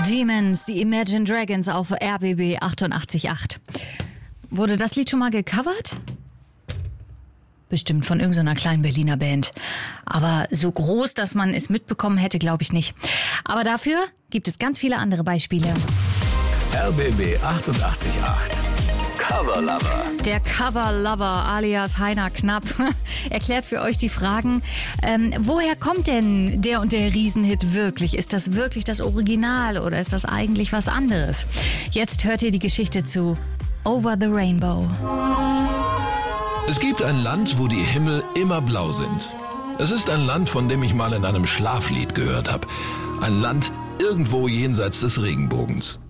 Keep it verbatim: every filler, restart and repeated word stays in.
Demons, die Imagine Dragons auf R B B achtundachtzig Komma acht. Wurde das Lied schon mal gecovert? Bestimmt von irgendeiner kleinen Berliner Band. Aber so groß, dass man es mitbekommen hätte, glaube ich nicht. Aber dafür gibt es ganz viele andere Beispiele. R B B achtundachtzig Komma acht. Cover Lover. Der Cover Lover alias Heiner Knapp erklärt für euch die Fragen, ähm, woher kommt denn der und der Riesenhit wirklich? Ist das wirklich das Original oder ist das eigentlich was anderes? Jetzt hört ihr die Geschichte zu Over the Rainbow. Es gibt ein Land, wo die Himmel immer blau sind. Es ist ein Land, von dem ich mal in einem Schlaflied gehört habe. Ein Land irgendwo jenseits des Regenbogens.